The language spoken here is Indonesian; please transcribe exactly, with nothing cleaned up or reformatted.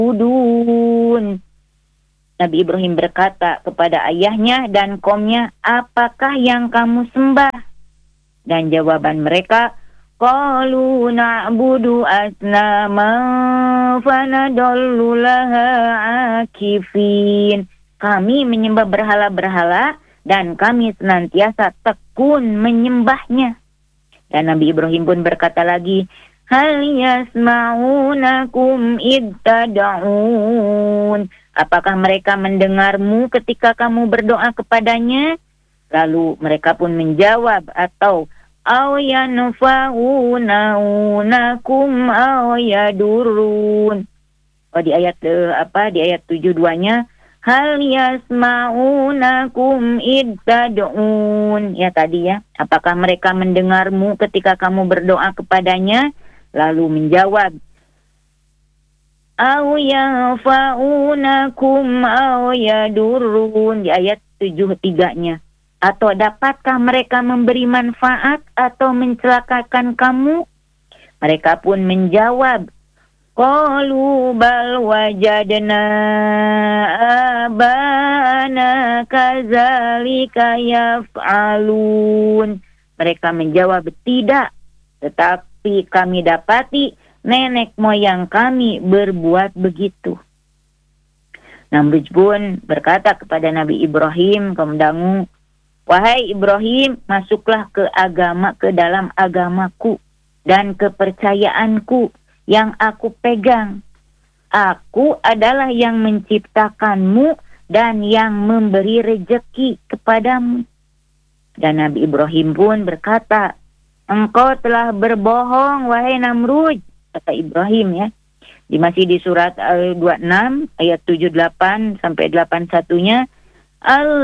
udun. Nabi Ibrahim berkata kepada ayahnya dan kaumnya, apakah yang kamu sembah? Dan jawaban mereka, qalu na'budu asnama fanadallu laha akifin. Kami menyembah berhala-berhala dan kami senantiasa tekun menyembahnya. Dan Nabi Ibrahim pun berkata lagi, hal yasma'unakum id tad'un. Apakah mereka mendengarmu ketika kamu berdoa kepadanya? Lalu mereka pun menjawab, atau aw yanfa'unakum aw yadurrun. Oh, di ayat eh, apa? Di ayat tujuh duanya, hal yasma'unakum id tad'un. Ya tadi ya, apakah mereka mendengarmu ketika kamu berdoa kepadanya? Lalu menjawab, aw yanfa'unakum aw yadurrun. Di ayat tujuh tiganya. Atau dapatkah mereka memberi manfaat atau mencelakakan kamu? Mereka pun menjawab, qalu bal wajadna abana kadzalika yaf'alun. Mereka menjawab, tidak, tetapi kami dapati nenek moyang kami berbuat begitu. Namrud pun berkata kepada Nabi Ibrahim, kemudian, wahai Ibrahim, masuklah ke agama, ke dalam agamaku dan kepercayaanku yang aku pegang. Aku adalah yang menciptakanmu dan yang memberi rejeki kepadamu. Dan Nabi Ibrahim pun berkata, engkau telah berbohong, wahai Namrud, kata Ibrahim ya. Di masih di surat dua puluh enam ayat tujuh puluh delapan sampai delapan puluh satu-nya,